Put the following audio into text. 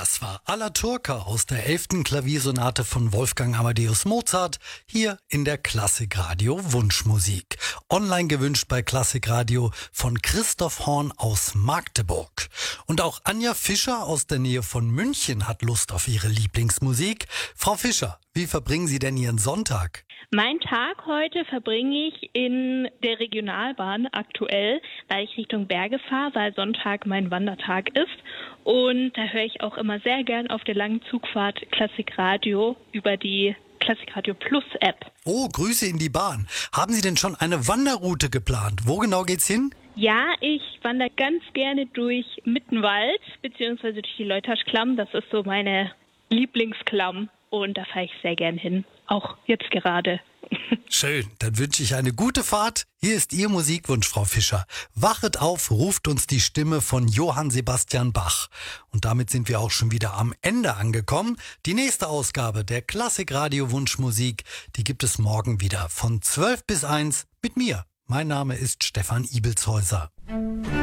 Das war Alla Turca aus der 11. Klaviersonate von Wolfgang Amadeus Mozart hier in der Klassikradio Wunschmusik. Online gewünscht bei Klassikradio von Christoph Horn aus Magdeburg. Und auch Anja Fischer aus der Nähe von München hat Lust auf ihre Lieblingsmusik. Frau Fischer, wie verbringen Sie denn Ihren Sonntag? Mein Tag heute verbringe ich in der Regionalbahn aktuell, weil ich Richtung Berge fahre, weil Sonntag mein Wandertag ist. Und da höre ich auch immer sehr gern auf der langen Zugfahrt Klassikradio über die Klassikradio Plus App. Oh, Grüße in die Bahn. Haben Sie denn schon eine Wanderroute geplant? Wo genau geht's hin? Ja, ich wandere ganz gerne durch Mittenwald, beziehungsweise durch die Leutaschklamm. Das ist so meine Lieblingsklamm. Und da fahre ich sehr gern hin, auch jetzt gerade. Schön, dann wünsche ich eine gute Fahrt. Hier ist Ihr Musikwunsch, Frau Fischer. Wachet auf, ruft uns die Stimme von Johann Sebastian Bach. Und damit sind wir auch schon wieder am Ende angekommen. Die nächste Ausgabe der Klassikradio Wunschmusik, die gibt es morgen wieder von 12 bis 1 mit mir. Mein Name ist Stefan Ibelshäuser.